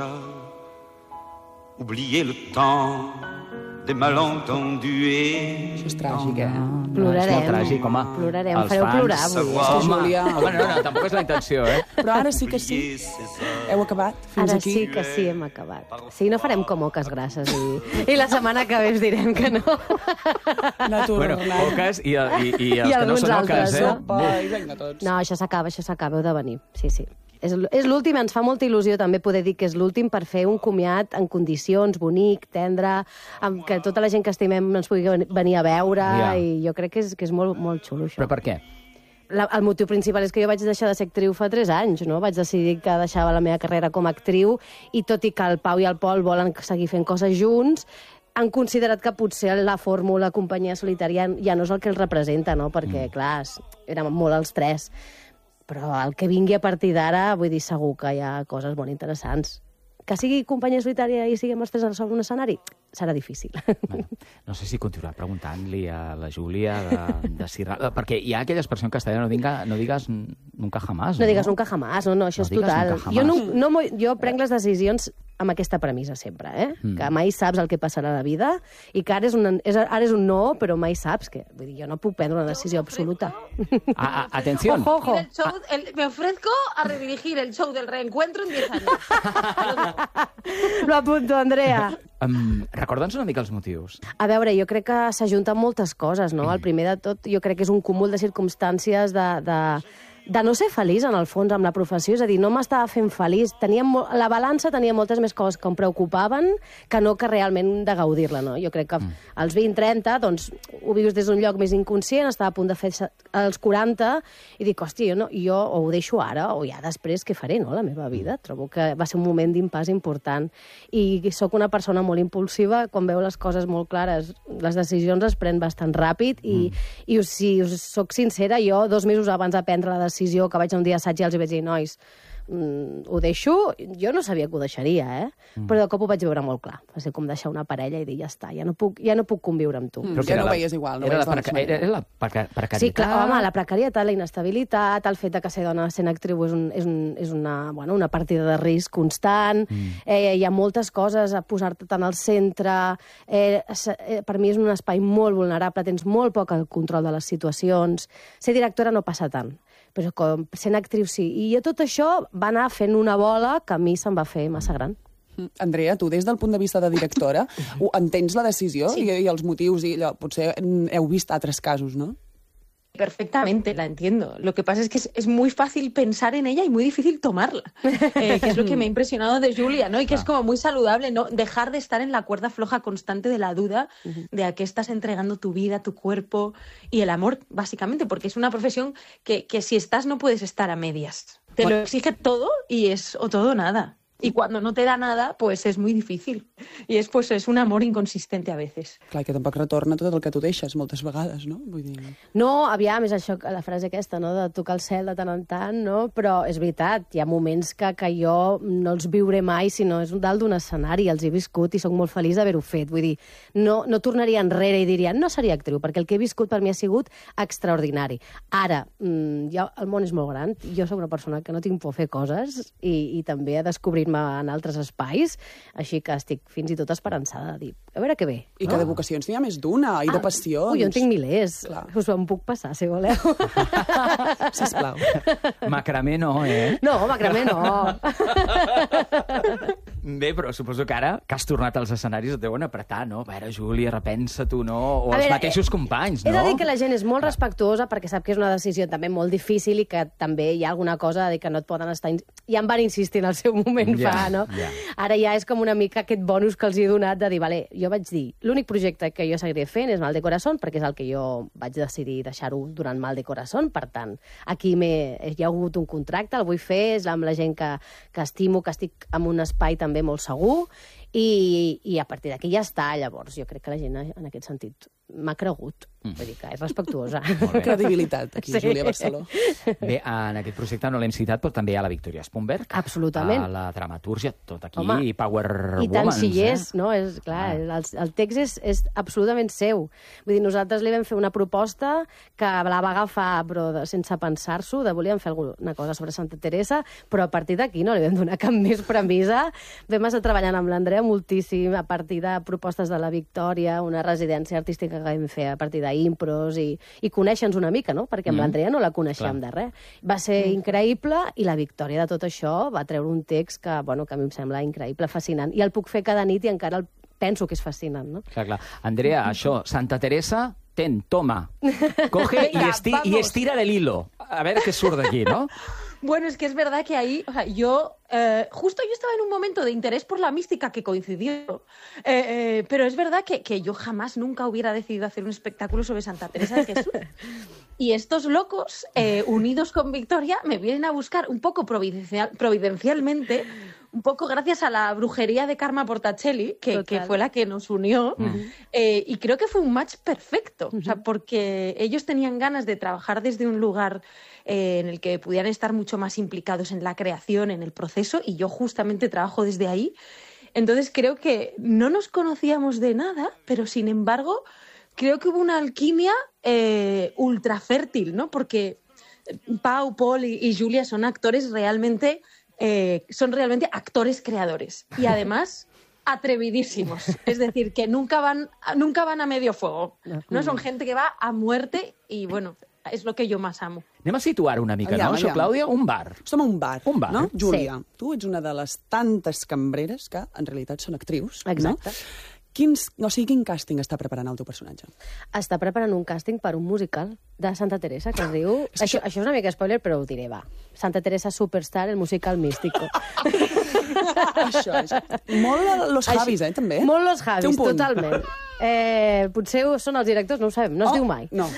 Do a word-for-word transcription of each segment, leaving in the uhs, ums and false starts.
Oublier le temps des malentendus et... Això és tràgic, eh? Plorarem. És molt tràgic, home. Plorarem, Els fareu fans. plorar avui. És que, Júlia... Home, no, no, tampoc és la intenció, eh? Però ara sí que sí. Heu acabat fins Ara aquí? sí que sí, hem acabat. Sí, no farem com oques grasses i, i la setmana que ve us direm que no. Naturalment. Bueno, poques i, i, i els I que no alguns són altres, oques, eh? Sopa i vinga tots. No, això s'acaba, això s'acaba, heu de venir. Sí, sí. És, és l'últim, ens fa molta il·lusió també poder dir que és l'últim per fer un comiat en condicions, bonic, tendre, amb que tota la gent que estimem ens pugui venir a veure, Ja. i jo crec que és, que és molt, molt xulo, això. Però per què? La, el motiu principal és que jo vaig deixar de ser actriu fa tres anys, no? Vaig decidir que deixava la meva carrera com a actriu i tot i que el Pau i el Pol volen seguir fent coses junts, han considerat que potser la fórmula companyia solitària ja no és el que els representa, no? Perquè, mm. clar, érem molt els tres. Però el que vingui a partir d'ara, vull dir, segur que hi ha coses molt interessants. Que sigui companyia solitària i siguem els tres sobre un escenari, serà difícil. Bueno, no sé si continuar preguntant-li a la Júlia de, de si... Perquè hi ha aquella expressió en castellà, no, diga, no digues nunca jamás. No, no digues nunca jamás, no, no, això No és digues total. nunca Jo, no, jamás. no, jo prenc les decisions amb aquesta premissa sempre, eh? Mm. Que mai saps el que passarà a la vida i que ara és, un, és, ara és un no, però mai saps que... Vull dir, jo no puc prendre una decisió absoluta. Ah, ah, atenció. Ojo, ojo. El show, el, me ofrezco a redirigir el show del reencuentro en diez años. Lo apunto, Andrea. Um, Recorda'ns una mica els motius. A veure, jo crec que s'ajunten moltes coses, no? El primer de tot, jo crec que és un cúmul de circumstàncies de, de, de no ser feliç, en el fons, amb la professió. És a dir, no m'estava fent feliç. Tenia, la balança tenia moltes més coses que em preocupaven que no que realment de gaudir-la, no? Jo crec que als vint trenta, doncs, ho vius des d'un lloc més inconscient, estava a punt de fer els quaranta, i dic, hòstia, jo, no, jo o ho deixo ara, o ja després què faré, no?, la meva vida. Trobo que va ser un moment d'impàs important. I sóc una persona molt impulsiva, quan veu les coses molt clares, les decisions es pren bastant ràpid, i, mm. i si us soc sincera, jo, dos mesos abans de prendre la decisió, que vaig a un dia assaig i els hi vaig dir, nois, mm, ho deixo, jo no sabia que ho deixaria, eh? Mm. Però de cop ho vaig veure molt clar. Va ser com deixar una parella i dir, ja està, ja no puc, ja no puc conviure amb tu. Mm, Però que ja era no la- veies igual, no era, veies la de la preca- mateixa era, era la preca- precarietat. Sí, clar, home, la precarietat, la inestabilitat, el fet de que ser dona sent actriu és, un, és, un, és una, bueno, una partida de risc constant, mm. eh, hi ha moltes coses a posar-te tant al centre, eh, eh, per mi és un espai molt vulnerable, tens molt poc el control de les situacions, ser directora no passa tant, però com sent actriu sí. I jo tot això va anar fent una bola que a mi se'm va fer massa gran. Andrea, tu des del punt de vista de directora ho, entens la decisió sí. i, i els motius, i allò, potser heu vist altres casos, no? Perfectamente, la entiendo. Lo que pasa es que es, es muy fácil pensar en ella y muy difícil tomarla, eh, que es lo que me ha impresionado de Julia, ¿no? Y que es como muy saludable, ¿no? Dejar de estar en la cuerda floja constante de la duda de a qué estás entregando tu vida, tu cuerpo y el amor, básicamente, porque es una profesión que, que si estás no puedes estar a medias. Te lo exige todo y es o todo o nada. Y cuando no te da nada, pues es muy difícil. Y es, pues, es un amor inconsistente a veces. Clar, que tampoc retorna tot el que tu deixes moltes vegades, no? Vull dir... No, aviam, és això, la frase aquesta, no?, de tocar el cel de tant en tant, no? Però és veritat, hi ha moments que, que jo no els viuré mai, sinó és dalt d'un escenari, els he viscut i sóc molt feliç d'haver-ho fet. Vull dir, no, no tornaria enrere i diria, no seria actriu, perquè el que he viscut per mi ha sigut extraordinari. Ara, mmm, jo, el món és molt gran, jo sóc una persona que no tinc por a fer coses i, i també a descobrir en altres espais, així que estic fins i tot esperançada de dir, a veure què ve. I que de vocacions n'hi ha més d'una, i de passions. Ui, jo en tinc milers. Clar. Us ho en puc passar, si voleu. Sisplau. Macramé no, eh? No, macramé no. Bé, però suposo que ara, que has tornat als escenaris, et deuen apretar, no? A veure, Júlia, repensa tu, no? O A els veure, mateixos companys, no? He de dir que la gent és molt respectuosa perquè sap que és una decisió també molt difícil i que també hi ha alguna cosa de dir que no et poden estar... Ja em van insistir en el seu moment Ja, fa, no? ja. Ara ja és com una mica aquest bonus que els he donat de dir, vale, jo vaig dir, l'únic projecte que jo seguiré fent és Mal de Corazón, perquè és el que jo vaig decidir deixar-ho durant Mal de Corazón, per tant, aquí hi ha hagut un contracte, el vull fer, és amb la gent que, que estimo, que estic en un espai també molt segur, i, i a partir d'aquí ja està, llavors jo crec que la gent en aquest sentit m'ha cregut. Mm. Vull dir que és respectuosa. Credibilitat, aquí, sí. Júlia Barceló. Bé, en aquest projecte no l'hem citat, però també hi ha la Victòria Espomberg. Absolutament. A la dramatúrgia, tot aquí, Home, i Power i tant Womans. si hi és, eh? no? És, clar, ah. el, el text és, és absolutament seu. Vull dir, nosaltres li vam fer una proposta que la va agafar, però de, sense pensar-s'ho, de volíem fer alguna cosa sobre Santa Teresa, però a partir d'aquí no li vam donar cap més premissa. Vam estar treballant amb l'Andrea moltíssim, a partir de propostes de la Victòria, una residència artística que vam fer a partir d'impros, i, i conèixer-nos una mica, no? Perquè amb mm. l'Andrea no la coneixíem de res. Va ser mm. increïble, i la Victòria de tot això va treure un text que, bueno, que a mi em sembla increïble, fascinant. I el puc fer cada nit i encara el penso que és fascinant, no? Clar, clar. Andrea, això, Santa Teresa, ten, toma, coge y, esti y estira del hilo. A ver qué surt d'aquí, ¿no? Bueno, es que es verdad que ahí, o sea, yo, eh, justo yo estaba en un momento de interés por la mística que coincidió, eh, eh, pero es verdad que, que yo jamás, nunca hubiera decidido hacer un espectáculo sobre Santa Teresa de Jesús. Y estos locos, eh, unidos con Victoria, me vienen a buscar un poco providencial, providencialmente, un poco gracias a la brujería de Karma Portacelli, que, que fue la que nos unió, mm. eh, y creo que fue un match perfecto, uh-huh. o sea, porque ellos tenían ganas de trabajar desde un lugar eh, en el que pudieran estar mucho más implicados en la creación, en el proceso, y yo justamente trabajo desde ahí. Entonces creo que no nos conocíamos de nada, pero sin embargo creo que hubo una alquimia eh, ultra fértil, ¿no? Porque Pau, Paul y, y Julia son actores realmente... Eh, son realmente actores creadores y además atrevidísimos. Es decir, que nunca van, nunca van a medio fuego. No son gente que va a muerte y, bueno, és el que jo més amo. Anem a situar una mica, Aviam, no? Això, aviam. Clàudia, un bar. Som a un bar, Un bar. no? Júlia, Sí. tu ets una de les tantes cambreres que en realitat són actrius, Exacte. no? Quins, o sigui, quin càsting està preparant el teu personatge? Està preparant un càsting per un musical de Santa Teresa, que es diu... És que Això, això- això és una mica spoiler, però ho diré, va. Santa Teresa Superstar, el musical místico. Això és... Molt Los Javis, eh, també? Molt Los Té un Javis, punt. totalment. Eh, potser són els directors, no ho sabem, no es Oh, diu mai. no.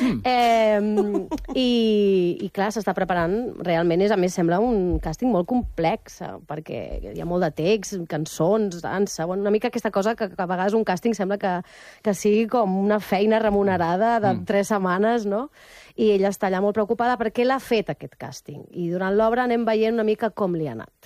Eh, i, I clar, s'està preparant, realment és, a més, sembla un càsting molt complex, eh, perquè hi ha molt de text, cançons, dansa, bueno, una mica aquesta cosa que, que a vegades un càsting sembla que, que sigui com una feina remunerada de mm. tres setmanes, no? I ella està allà molt preocupada perquè l'ha fet aquest càsting. I durant l'obra anem veient una mica com li ha anat.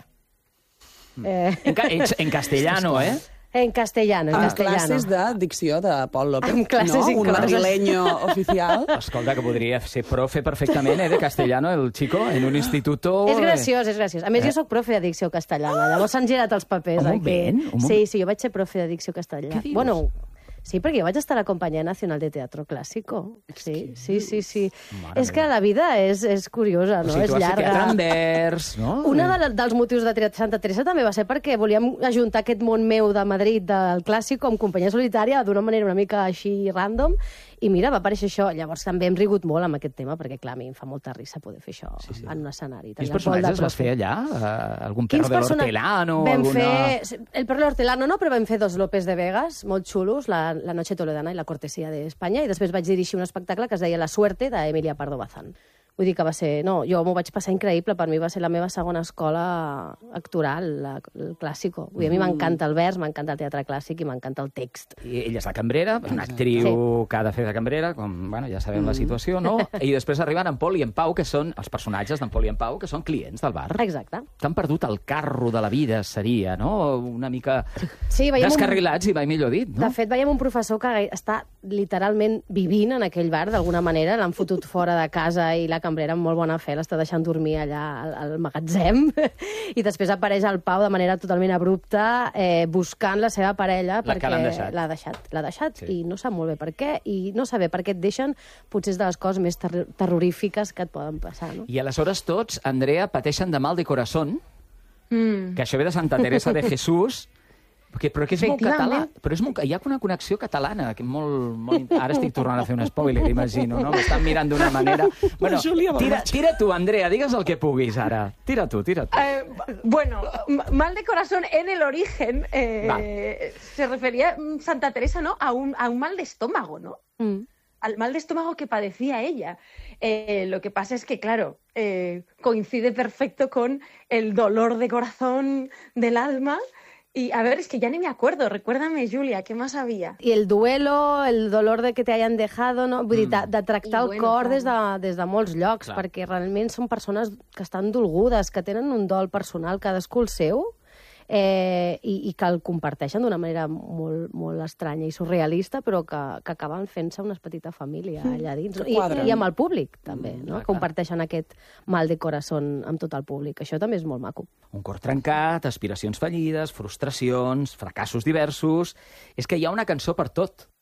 Eh, En, ca en, en castellano, eh? en castellano, en Amb castellano. classes de dicció de Paul López, Amb classes no? Un incloses. madrileño oficial. Escolta, que podria ser profe perfectament, eh, de castellano, el chico, en un instituto... És graciós, és graciós. A més, jo sóc profe de dicció castellana, llavors s'han girat els papers. Un aquí. moment, un moment. Sí, sí, jo vaig ser profe de dicció castellana. Què dius? Bueno, sí, perquè jo vaig estar a la Companyia Nacional de Teatro Clásico. Sí, sí, sí, sí. Mare És que meva. la vida és, és curiosa, no? O sigui, És tu has fet teatre llarga. en vers, no? Una de, dels motius de triar Santa Teresa també va ser perquè volíem ajuntar aquest món meu de Madrid, del clàssic, amb companyia solitària, d'una manera una mica així random, i mira, va aparèixer això. Llavors també hem rigut molt amb aquest tema, perquè clar, a mi em fa molta risa poder fer això sí, sí. en un escenari. Quins Tenir el Pol de personatges vas profe. fer allà? Uh, algun perro Quins de persona- l'Hortelano? Vam alguna... fer... El perro de l'Hortelano no, però vam fer dos López de Vegas, molt xulos, la, la Noche Toledana i la Cortesía d'Espanya, i després vaig dirigir un espectacle que es deia La Suerte, d'Emilia Pardo Bazán. Vull dir que va ser... No, jo m'ho vaig passar increïble, per mi va ser la meva segona escola actoral, la, el clàssico. Vull dir, a mi m'encanta el vers, m'encanta el teatre clàssic i m'encanta el text. I ella és la cambrera, una actriu Sí. que ha de fer de cambrera, com, bueno, ja sabem la situació, no? I després arriben en Pol i en Pau, que són els personatges d'en Pol i en Pau, que són clients del bar. Exacte. T'han perdut el carro de la vida, seria, no? Una mica Sí, veiem un- descarrilats, i mai millor dit, no? De fet, veiem un professor que està literalment vivint en aquell bar, d'alguna manera, l'han fotut fora de casa i la cambrera amb molt bona fe l'està deixant dormir allà al, al magatzem, i després apareix el Pau de manera totalment abrupta eh, buscant la seva parella La que perquè l'han deixat. l'ha deixat, l'ha deixat Sí. i no sap molt bé per què, i no saber per què et deixen potser és de les coses més ter terrorífiques que et poden passar, no? I aleshores tots, Andrea, pateixen de mal de corazón, Mm. que això ve de Santa Teresa de Jesús, perquè, però que és molt català. Efectivament. Però és molt, hi ha una connexió catalana, que molt, molt... Ara estic tornant a fer un spoiler, imagino, no? M'estan mirant d'una manera... Bueno, Júlia va tira, marxar. tira tu, Andrea, digues el que puguis ara. Tira tu, tira tu. Eh, bueno, m- mal de corazón en el origen eh, se refería mm, Santa Teresa, ¿no? A un, a un mal de estómago, ¿no? Mm. Al mal de estómago que padecía ella. Eh, lo que pasa es que, claro, eh, coincide perfecto con el dolor de corazón del alma Y a ver, es que ya ni me acuerdo. Recuérdame, Julia, ¿qué más había? I el duelo, el dolor de que te hayan dejado, no? Vull dir, de, de tractar I el bueno, cor clar. des de, des de molts llocs, Clar. perquè realment són persones que estan dolgudes, que tenen un dol personal, cadascú el seu, eh, i, i que el comparteixen d'una manera molt, molt estranya i surrealista, però que, que acaben fent-se una petita família allà dins. I, quadren. I amb el públic, també, no? clar, clar. Comparteixen aquest mal de corazón amb tot el públic. Això també és molt maco. Un cor trencat, aspiracions fallides, frustracions, fracassos diversos... És que hi ha una cançó per tot.